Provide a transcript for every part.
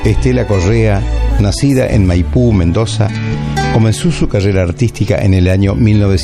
Estela Correa, nacida en Maipú, Mendoza, comenzó su carrera artística en el año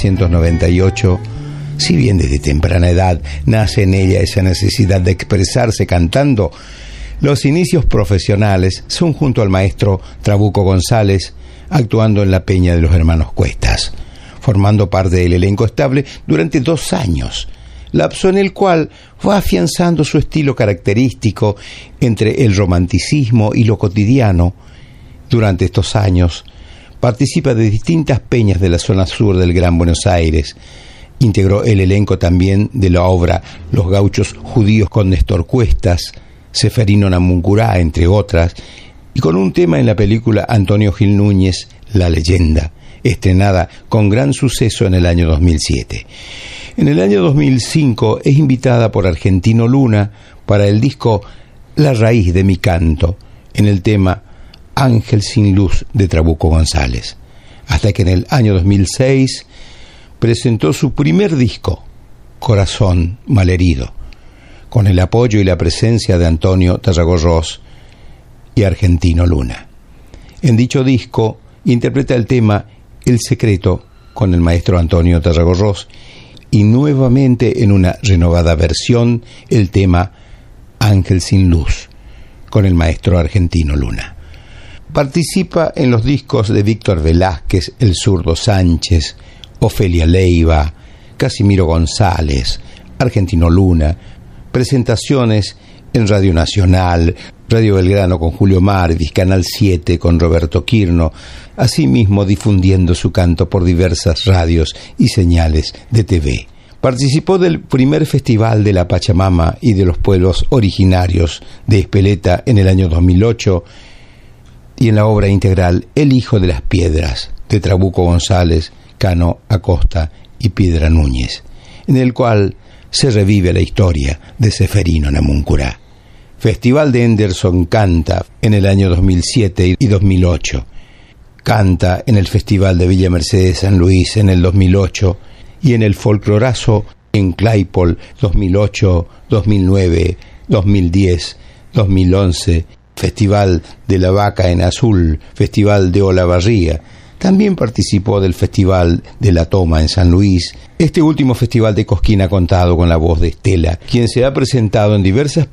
1998. Si bien desde temprana edad nace en ella esa necesidad de expresarse cantando, los inicios profesionales son junto al maestro Trabuco González, actuando en la Peña de los Hermanos Cuestas, formando parte del elenco estable durante 2 años, lapso en el cual fue afianzando su estilo característico entre el romanticismo y lo cotidiano. Durante estos años participa de distintas peñas de la zona sur del Gran Buenos Aires. Integró el elenco también de la obra Los Gauchos Judíos con Néstor Cuestas, Ceferino Namuncurá, entre otras, y con un tema en la película Antonio Gil Núñez, La Leyenda, estrenada con gran suceso en el año 2007. En el año 2005 es invitada por Argentino Luna para el disco La Raíz de mi Canto, en el tema Ángel sin Luz de Trabuco González, hasta que en el año 2006 presentó su primer disco, Corazón Malherido, con el apoyo y la presencia de Antonio Tarragorros y Argentino Luna. En dicho disco interpreta el tema El Secreto con el maestro Antonio Tarragorros y nuevamente en una renovada versión el tema Ángel sin Luz con el maestro Argentino Luna. Participa en los discos de Víctor Velázquez, El Zurdo Sánchez, Ofelia Leiva, Casimiro González, Argentino Luna, presentaciones en Radio Nacional, Radio Belgrano con Julio Marvis, Canal 7 con Roberto Quirno, asimismo difundiendo su canto por diversas radios y señales de TV. Participó del primer Festival de la Pachamama y de los Pueblos Originarios de Espeleta en el año 2008 y en la obra integral El Hijo de las Piedras de Trabuco González, Cano Acosta y Piedra Núñez, en el cual se revive la historia de Ceferino Namuncurá. Festival de Henderson Canta en el año 2007 y 2008. Canta en el Festival de Villa Mercedes San Luis en el 2008 y en el Folclorazo en Claypole 2008, 2009, 2010, 2011, Festival de la Vaca en Azul, Festival de Olavarría. También participó del Festival de la Toma en San Luis. Este último festival de Cosquín ha contado con la voz de Estela, quien se ha presentado en diversas